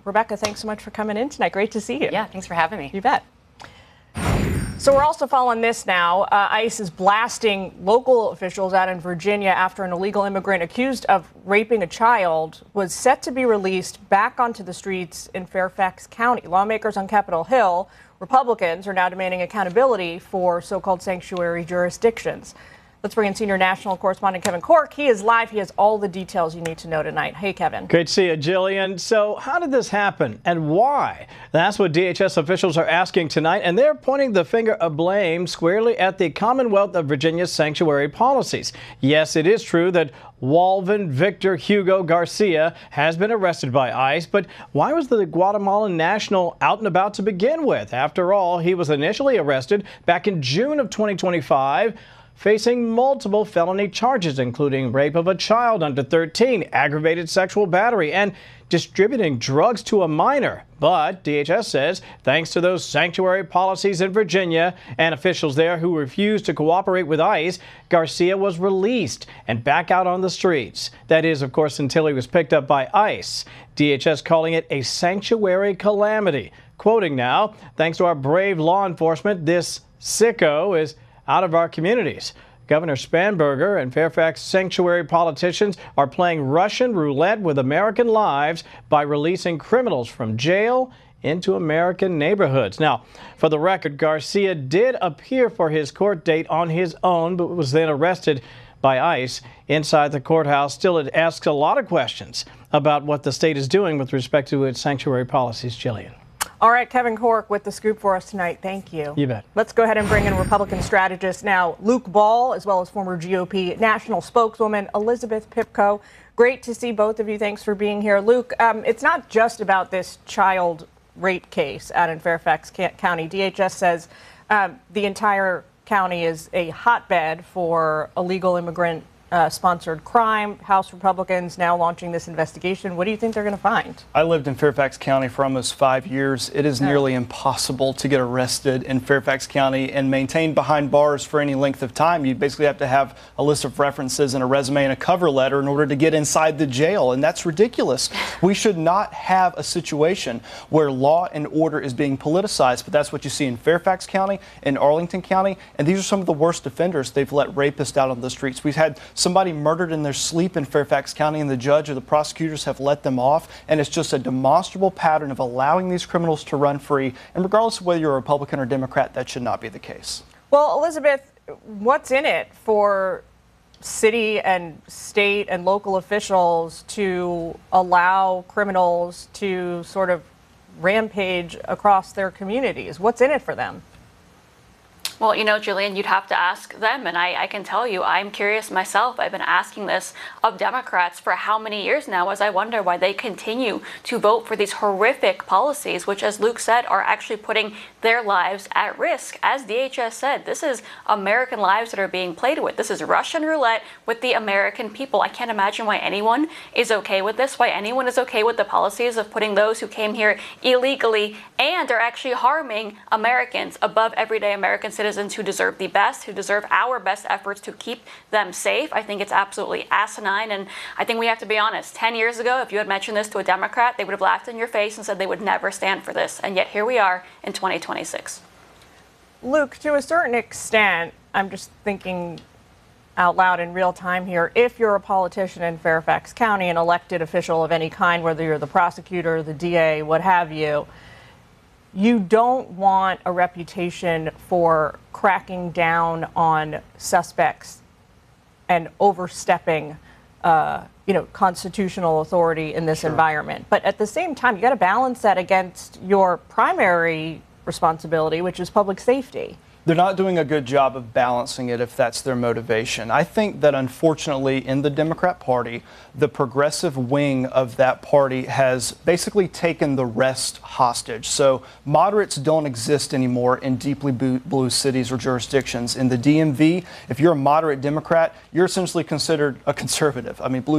Rebecca, thanks so much for coming in tonight. Great to see you. Yeah, thanks for having me. You bet. So we're also following this now. ICE is blasting local officials out in Virginia after an illegal immigrant accused of raping a child was set to be released back onto the streets in Fairfax County. Lawmakers on Capitol Hill, Republicans, are now demanding accountability for so-called sanctuary jurisdictions. Let's bring in senior national correspondent Kevin Corke. He is live. He has all the details you need to know tonight. Hey, Kevin. Great to see you, Jillian. So how did this happen and why? That's what DHS officials are asking tonight, and they're pointing the finger of blame squarely at the Commonwealth of Virginia's sanctuary policies. Yes, it is true that Walvin Victor Hugo Garcia has been arrested by ICE, but why was the Guatemalan national out and about to begin with? After all, he was initially arrested back in June of 2025. Facing multiple felony charges, including rape of a child under 13, aggravated sexual battery, and distributing drugs to a minor. But DHS says, thanks to those sanctuary policies in Virginia and officials there who refused to cooperate with ICE, Garcia was released and back out on the streets. That is, of course, until he was picked up by ICE. DHS calling it a sanctuary calamity. Quoting now, thanks to our brave law enforcement, this sicko is out of our communities. Governor Spanberger and Fairfax sanctuary politicians are playing Russian roulette with American lives by releasing criminals from jail into American neighborhoods. Now, for the record, Garcia did appear for his court date on his own, but was then arrested by ICE inside the courthouse. Still, it asks a lot of questions about what the state is doing with respect to its sanctuary policies. Jillian. All right, Kevin Corke with the scoop for us tonight. Thank you. You bet. Let's go ahead and bring in Republican strategist now, Luke Ball, as well as former GOP national spokeswoman Elizabeth Pipko. Great to see both of you. Thanks for being here. Luke, it's not just about this child rape case out in Fairfax County. DHS says the entire county is a hotbed for illegal immigrant sponsored crime. House Republicans now launching this investigation. What do you think they're going to find? I lived in Fairfax County for almost 5 years. It is nearly impossible to get arrested in Fairfax County and maintained behind bars for any length of time. You basically have to have a list of references and a resume and a cover letter in order to get inside the jail, and that's ridiculous. We should not have a situation where law and order is being politicized, but that's what you see in Fairfax County and Arlington County, and these are some of the worst offenders. They've let rapists out on the streets. We've had somebody murdered in their sleep in Fairfax County, and the judge or the prosecutors have let them off. And it's just a demonstrable pattern of allowing these criminals to run free. And regardless of whether you're a Republican or Democrat, that should not be the case. Well, Elizabeth, what's in it for city and state and local officials to allow criminals to sort of rampage across their communities? What's in it for them? Well, you know, Jillian, you'd have to ask them, and I can tell you, I'm curious myself. I've been asking this of Democrats for how many years now, as I wonder why they continue to vote for these horrific policies, which, as Luke said, are actually putting their lives at risk. As DHS said, this is American lives that are being played with. This is Russian roulette with the American people. I can't imagine why anyone is okay with this, why anyone is okay with the policies of putting those who came here illegally and are actually harming Americans above everyday American citizens who deserve the best, who deserve our best efforts to keep them safe. I think it's absolutely asinine, and I think we have to be honest. 10 years ago, if you had mentioned this to a Democrat, they would have laughed in your face and said they would never stand for this, and yet here we are in 2026. Luke, to a certain extent, I'm just thinking out loud in real time here, if you're a politician in Fairfax County, an elected official of any kind, whether you're the prosecutor, the DA, what have you, you don't want a reputation for cracking down on suspects and overstepping, constitutional authority in this environment. But at the same time, you got to balance that against your primary responsibility, which is public safety. They're not doing a good job of balancing it if that's their motivation. I think that unfortunately in the Democrat Party, the progressive wing of that party has basically taken the rest hostage. So moderates don't exist anymore in deeply blue cities or jurisdictions. In the DMV, if you're a moderate Democrat, you're essentially considered a conservative. I mean, blue